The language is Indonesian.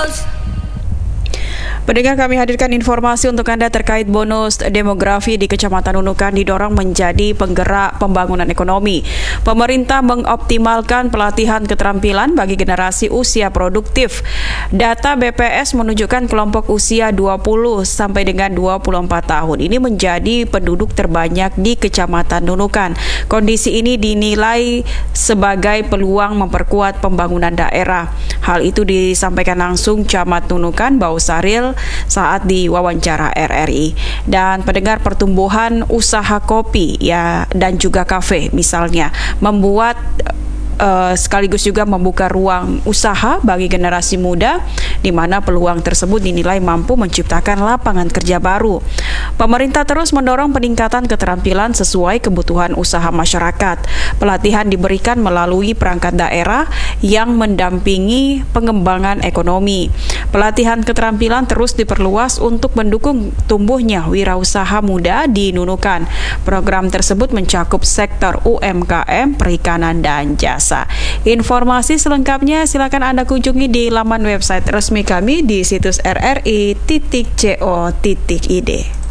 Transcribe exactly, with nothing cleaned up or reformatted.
News. Pendengar, kami hadirkan informasi untuk Anda terkait bonus demografi di Kecamatan Nunukan didorong menjadi penggerak pembangunan ekonomi. Pemerintah mengoptimalkan pelatihan keterampilan bagi generasi usia produktif. Data B P S menunjukkan kelompok usia dua puluh sampai dengan dua puluh empat tahun ini menjadi penduduk terbanyak di Kecamatan Nunukan. Kondisi ini dinilai sebagai peluang memperkuat pembangunan daerah. Hal itu disampaikan langsung Camat Nunukan, Bausaril, saat diwawancara R R I. Dan pendengar, pertumbuhan usaha kopi ya dan juga kafe misalnya membuat Uh, sekaligus juga membuka ruang usaha bagi generasi muda, di mana peluang tersebut dinilai mampu menciptakan lapangan kerja baru. Pemerintah terus mendorong peningkatan keterampilan sesuai kebutuhan usaha masyarakat. Pelatihan diberikan melalui perangkat daerah yang mendampingi pengembangan ekonomi. Pelatihan keterampilan terus diperluas untuk mendukung tumbuhnya wirausaha muda di Nunukan. Program tersebut mencakup sektor U M K M, perikanan, dan jasa. Informasi selengkapnya silakan Anda kunjungi di laman website resmi kami di situs r r i titik co titik i d.